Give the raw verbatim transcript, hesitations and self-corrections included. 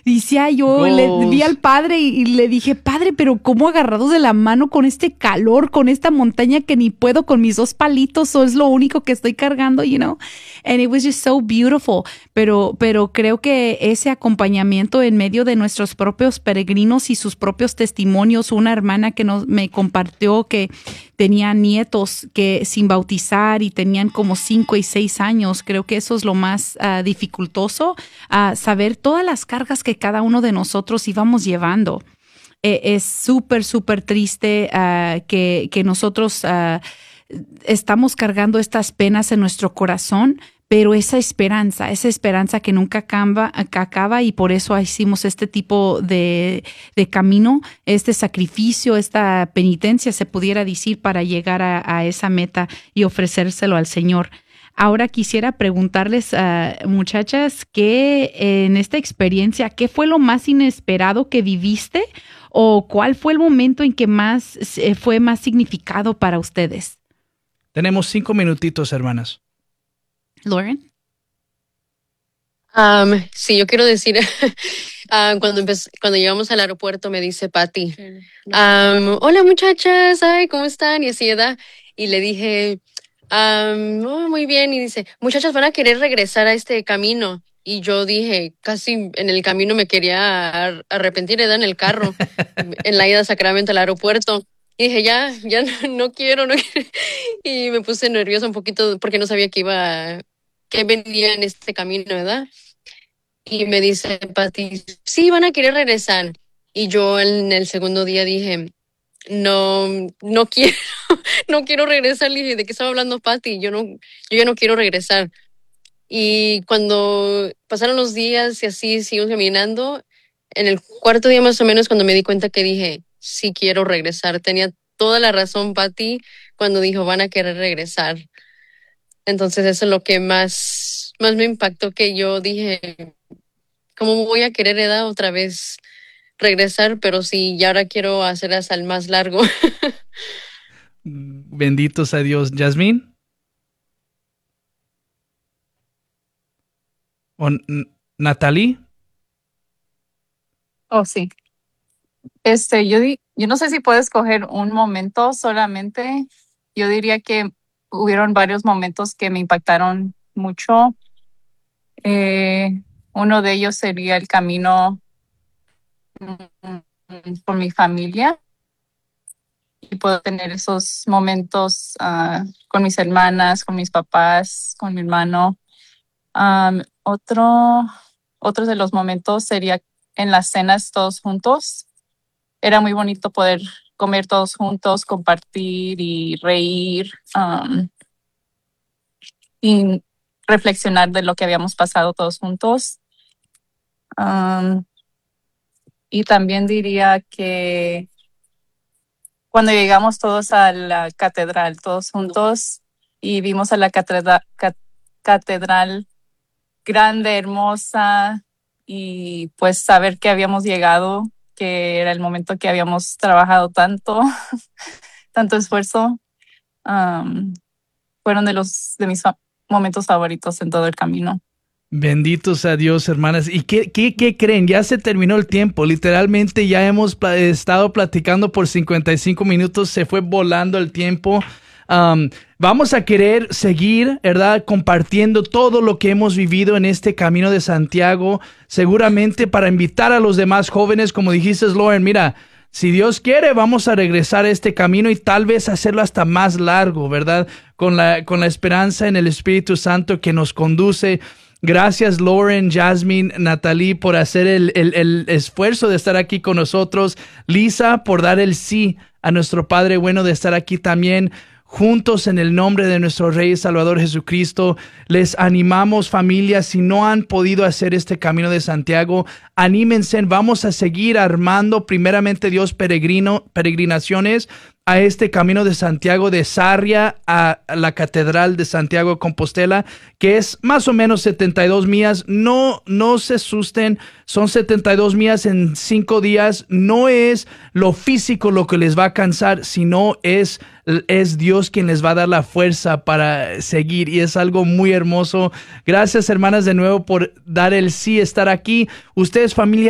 Decía yo, le vi al padre y, y le dije, padre, pero ¿cómo agarrados de la mano con este calor, con esta montaña que ni puedo con mis dos palitos, o es lo único que estoy cargando, you know? And it was just so beautiful. Pero, pero creo que ese acompañamiento en medio de nuestros propios peregrinos y sus propios testimonios, una hermana que nos, me compartió que tenía nietos que sin bautizar y tenían como cinco y seis años. Creo que eso es lo más uh, dificultoso, uh, saber todas las cargas que cada uno de nosotros íbamos llevando. Eh, es súper, súper triste uh, que, que nosotros uh, estamos cargando estas penas en nuestro corazón, pero esa esperanza, esa esperanza que nunca acaba, que acaba, y por eso hicimos este tipo de, de camino, este sacrificio, esta penitencia, se pudiera decir, para llegar a, a esa meta y ofrecérselo al Señor. Ahora quisiera preguntarles, uh, muchachas, que en esta experiencia, ¿qué fue lo más inesperado que viviste? ¿O cuál fue el momento en que más eh, fue más significado para ustedes? Tenemos cinco minutitos, hermanas. Lauren. Um, sí, yo quiero decir, uh, cuando empecé, cuando llegamos al aeropuerto me dice Patty, um, hola muchachas, ay, ¿cómo están? Y así, ¿verdad? Y le dije, um, oh, muy bien. Y dice, muchachas, van a querer regresar a este camino. Y yo dije, casi en el camino me quería ar- arrepentir, ¿verdad? En el carro, en la ida a Sacramento al aeropuerto. Y dije, ya, ya no, no quiero, no quiero. Y me puse nerviosa un poquito porque no sabía que iba, que venía en este camino, ¿verdad? Y me dice Pati, sí, van a querer regresar. Y yo en el segundo día dije, no, no quiero, no quiero regresar. Le dije, ¿de qué estaba hablando Pati? Yo no, yo ya no quiero regresar. Y cuando pasaron los días y así seguimos caminando, en el cuarto día más o menos, cuando me di cuenta que dije, sí quiero regresar. Tenía toda la razón Pati cuando dijo, van a querer regresar. Entonces eso es lo que más, más me impactó, que yo dije, ¿cómo voy a querer edad otra vez regresar? Pero sí, y ahora quiero hacer hasta el más largo. Benditos a Dios. ¿Yasmín? ¿O Natalie? Oh, sí. Este, yo, di, yo no sé si puedo escoger un momento solamente. Yo diría que hubieron varios momentos que me impactaron mucho. Eh, uno de ellos sería el camino mm, por mi familia. Y puedo tener esos momentos uh, con mis hermanas, con mis papás, con mi hermano. Um, otro, otro de los momentos sería en las cenas todos juntos. Era muy bonito poder comer todos juntos, compartir y reír um, y reflexionar de lo que habíamos pasado todos juntos. Um, y también diría que cuando llegamos todos a la catedral, todos juntos, y vimos a la catedral, catedral grande, hermosa, y pues saber que habíamos llegado, que era el momento que habíamos trabajado tanto, tanto esfuerzo, um, fueron de los de mis fa- momentos favoritos en todo el camino. Benditos a Dios, hermanas. ¿Y qué, qué, qué creen? Ya se terminó el tiempo. Literalmente ya hemos pl- estado platicando por cincuenta y cinco minutos. Se fue volando el tiempo. Um, vamos a querer seguir, ¿verdad? Compartiendo todo lo que hemos vivido en este Camino de Santiago. Seguramente para invitar a los demás jóvenes, como dijiste, Lauren, mira, si Dios quiere, vamos a regresar a este camino y tal vez hacerlo hasta más largo, ¿verdad? Con la, con la esperanza en el Espíritu Santo que nos conduce. Gracias, Lauren, Jasmine, Natalie, por hacer el, el, el esfuerzo de estar aquí con nosotros. Lisa, por dar el sí a nuestro Padre bueno de estar aquí también. Juntos en el nombre de nuestro Rey y Salvador Jesucristo, les animamos, familia, si no han podido hacer este Camino de Santiago, anímense, vamos a seguir armando primeramente Dios peregrino, peregrinaciones a este Camino de Santiago de Sarria a la Catedral de Santiago de Compostela, que es más o menos setenta y dos millas. No, no se asusten, son setenta y dos millas en cinco días. No es lo físico lo que les va a cansar, sino es, es Dios quien les va a dar la fuerza para seguir, y es algo muy hermoso. Gracias, hermanas, de nuevo por dar el sí, estar aquí. Ustedes, familia,